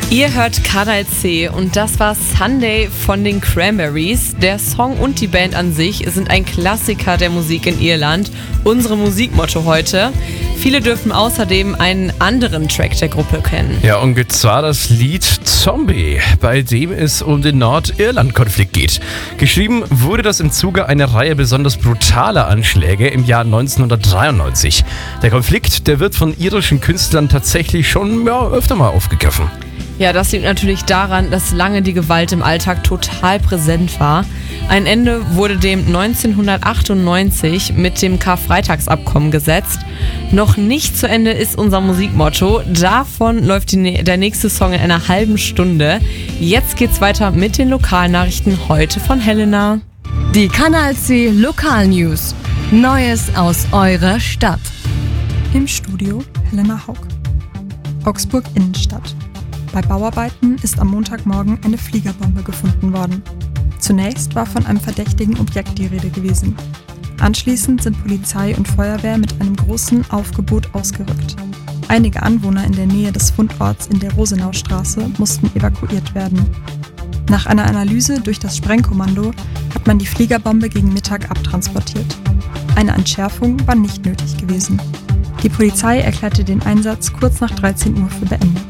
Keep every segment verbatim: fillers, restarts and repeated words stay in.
Ihr hört Kanal C und das war Sunday von den Cranberries. Der Song und die Band an sich sind ein Klassiker der Musik in Irland. Unsere Musikmotto heute. Viele dürfen außerdem einen anderen Track der Gruppe kennen. Ja, und zwar das Lied Zombie, bei dem es um den Nordirland-Konflikt geht. Geschrieben wurde das im Zuge einer Reihe besonders brutaler Anschläge im Jahr neunzehnhundertdreiundneunzig. Der Konflikt, der wird von irischen Künstlern tatsächlich schon ja, öfter mal aufgegriffen. Ja, das liegt natürlich daran, dass lange die Gewalt im Alltag total präsent war. Ein Ende wurde dem neunzehnhundertachtundneunzig mit dem Karfreitagsabkommen gesetzt. Noch nicht zu Ende ist unser Musikmotto. Davon läuft die, der nächste Song in einer halben Stunde. Jetzt geht's weiter mit den Lokalnachrichten heute von Helena. Die Kanal C Lokalnews. Neues aus eurer Stadt. Im Studio Helena Haug. Augsburg Innenstadt. Bei Bauarbeiten ist am Montagmorgen eine Fliegerbombe gefunden worden. Zunächst war von einem verdächtigen Objekt die Rede gewesen. Anschließend sind Polizei und Feuerwehr mit einem großen Aufgebot ausgerückt. Einige Anwohner in der Nähe des Fundorts in der Rosenaustraße mussten evakuiert werden. Nach einer Analyse durch das Sprengkommando hat man die Fliegerbombe gegen Mittag abtransportiert. Eine Entschärfung war nicht nötig gewesen. Die Polizei erklärte den Einsatz kurz nach dreizehn Uhr für beendet.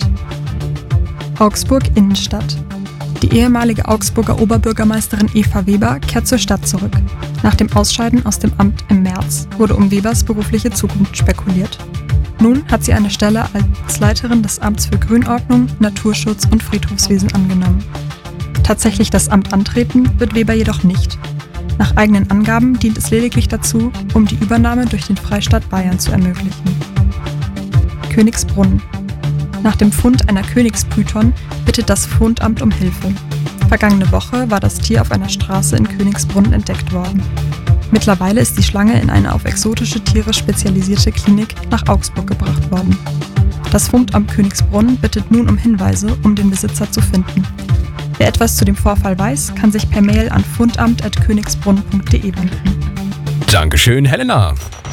Augsburg Innenstadt. Die ehemalige Augsburger Oberbürgermeisterin Eva Weber kehrt zur Stadt zurück. Nach dem Ausscheiden aus dem Amt im März wurde um Webers berufliche Zukunft spekuliert. Nun hat sie eine Stelle als Leiterin des Amts für Grünordnung, Naturschutz und Friedhofswesen angenommen. Tatsächlich das Amt antreten wird Weber jedoch nicht. Nach eigenen Angaben dient es lediglich dazu, um die Übernahme durch den Freistaat Bayern zu ermöglichen. Königsbrunn. Nach dem Fund einer Königspython bittet das Fundamt um Hilfe. Vergangene Woche war das Tier auf einer Straße in Königsbrunn entdeckt worden. Mittlerweile ist die Schlange in eine auf exotische Tiere spezialisierte Klinik nach Augsburg gebracht worden. Das Fundamt Königsbrunn bittet nun um Hinweise, um den Besitzer zu finden. Wer etwas zu dem Vorfall weiß, kann sich per Mail an fundamt at königsbrunn punkt de wenden. Dankeschön, Helena.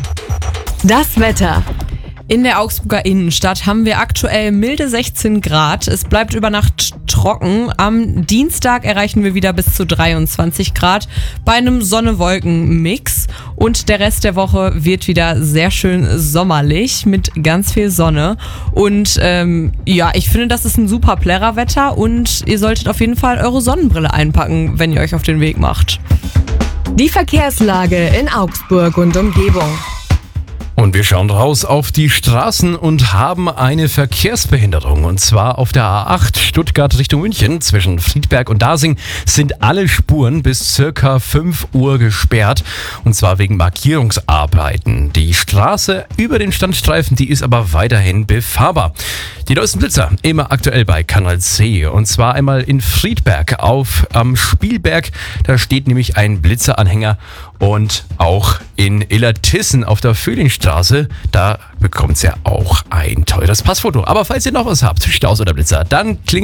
Das Wetter. In der Augsburger Innenstadt haben wir aktuell milde sechzehn Grad. Es bleibt über Nacht trocken. Am Dienstag erreichen wir wieder bis zu dreiundzwanzig Grad bei einem Sonne-Wolken-Mix. Und der Rest der Woche wird wieder sehr schön sommerlich mit ganz viel Sonne. Und ähm, ja, ich finde, das ist ein super Plärrer-Wetter und ihr solltet auf jeden Fall eure Sonnenbrille einpacken, wenn ihr euch auf den Weg macht. Die Verkehrslage in Augsburg und Umgebung. Und wir schauen raus auf die Straßen und haben eine Verkehrsbehinderung. Und zwar auf der A acht Stuttgart Richtung München. Zwischen Friedberg und Dasing sind alle Spuren bis circa fünf Uhr gesperrt. Und zwar wegen Markierungsarbeiten. Die Straße über den Standstreifen, die ist aber weiterhin befahrbar. Die neuesten Blitzer immer aktuell bei Kanal C. Und zwar einmal in Friedberg auf am Spielberg. Da steht nämlich ein Blitzeranhänger. Und auch in Illertissen auf der Föhlingstraße, da bekommt ihr ja auch ein teures Passfoto. Aber falls ihr noch was habt, Staus oder Blitzer, dann klingelt